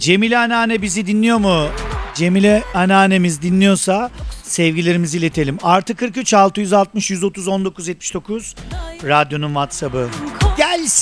Cemile anneanne bizi dinliyor mu? Cemile anneannemiz dinliyorsa sevgilerimizi iletelim. +43 660 130 19 79 radyonun WhatsApp'ı. Gelsin.